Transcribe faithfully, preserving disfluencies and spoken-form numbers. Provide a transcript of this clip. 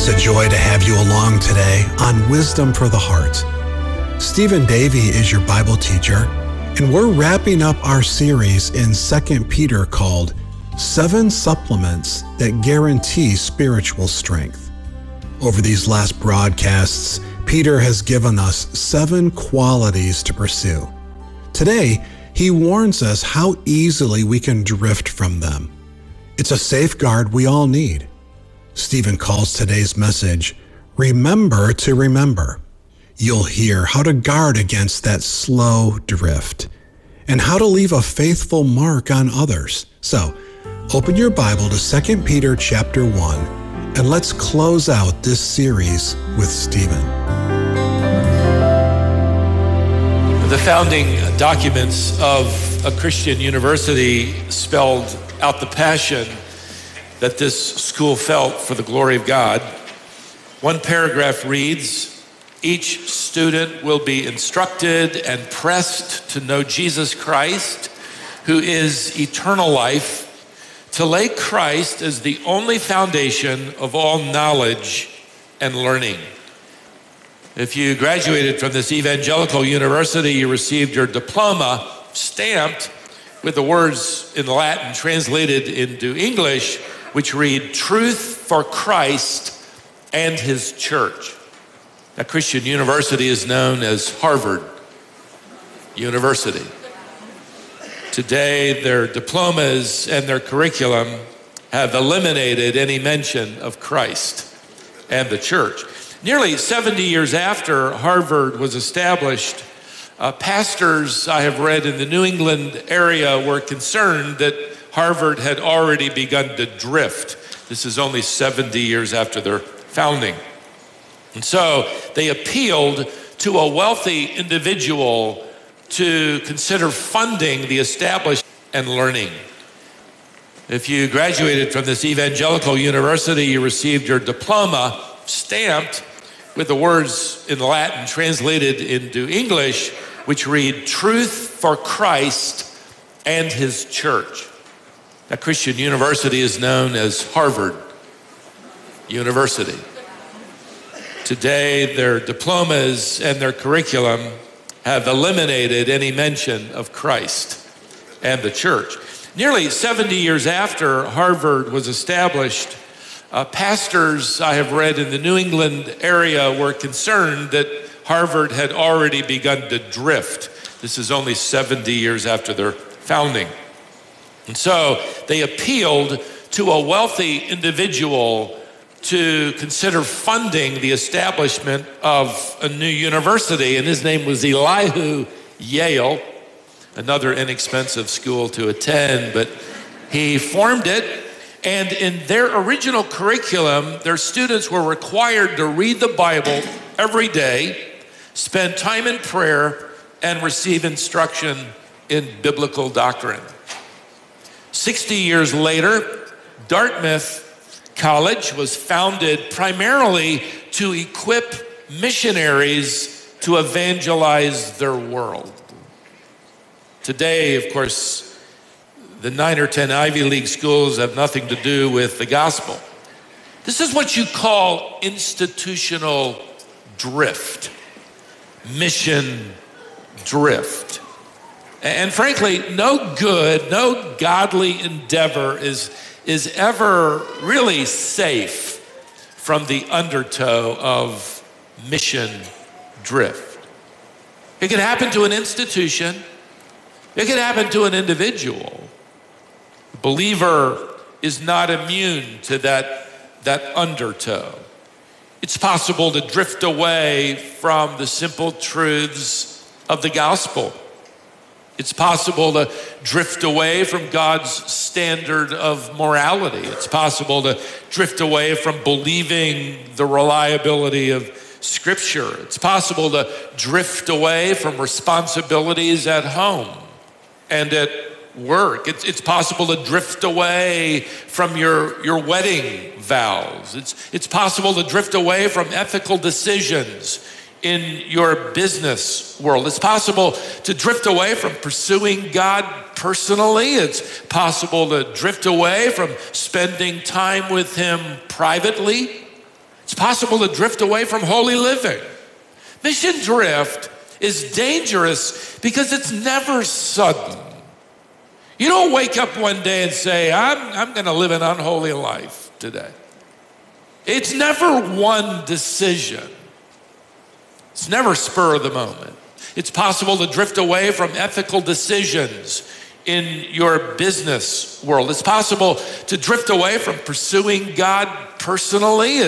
It's a joy to have you along today on Wisdom for the Heart. Stephen Davey is your Bible teacher, and we're wrapping up our series in Second Peter called Seven Supplements That Guarantee Spiritual Strength. Over these last broadcasts, Peter has given us seven qualities to pursue. Today, he warns us how easily we can drift from them. It's a safeguard we all need. Stephen calls today's message, Remember to Remember. You'll hear how to guard against that slow drift and how to leave a faithful mark on others. So, open your Bible to Second Peter chapter one, and let's close out this series with Stephen. The founding documents of a Christian university spelled out the passion that this school felt for the glory of God. One paragraph reads, each student will be instructed and pressed to know Jesus Christ, who is eternal life, to lay Christ as the only foundation of all knowledge and learning. If you graduated from this evangelical university, you received your diploma stamped with the words in Latin translated into English, which read, Truth for Christ and His Church. That Christian university is known as Harvard University. Today, their diplomas and their curriculum have eliminated any mention of Christ and the church. Nearly seventy years after Harvard was established, uh, pastors I have read in the New England area were concerned that Harvard had already begun to drift. This is only seventy years after their founding. And so they appealed to a wealthy individual to consider funding the establishment and learning. If you graduated from this evangelical university, you received your diploma stamped with the words in Latin translated into English, which read, Truth for Christ and His Church. That Christian university is known as Harvard University. Today, their diplomas and their curriculum have eliminated any mention of Christ and the church. Nearly seventy years after Harvard was established, uh, pastors I have read in the New England area were concerned that Harvard had already begun to drift. This is only seventy years after their founding. And so they appealed to a wealthy individual to consider funding the establishment of a new university, and his name was Elihu Yale, another inexpensive school to attend, but he formed it, and in their original curriculum, their students were required to read the Bible every day, spend time in prayer, and receive instruction in biblical doctrine. sixty years later, Dartmouth College was founded primarily to equip missionaries to evangelize their world. Today, of course, the nine or ten Ivy League schools have nothing to do with the gospel. This is what you call institutional drift, mission drift. And frankly, no good, no godly endeavor is, is ever really safe from the undertow of mission drift. It can happen to an institution. It can happen to an individual. The believer is not immune to that, that undertow. It's possible to drift away from the simple truths of the gospel. It's possible to drift away from God's standard of morality. It's possible to drift away from believing the reliability of Scripture. It's possible to drift away from responsibilities at home and at work. It's, it's possible to drift away from your, your wedding vows. It's, it's possible to drift away from ethical decisions in your business world. It's possible to drift away from pursuing God personally. It's possible to drift away from spending time with Him privately. It's possible to drift away from holy living. Mission drift is dangerous because it's never sudden. You don't wake up one day and say, I'm, I'm going to live an unholy life today. It's never one decision. It's never spur of the moment. It's possible to drift away from ethical decisions in your business world. It's possible to drift away from pursuing God personally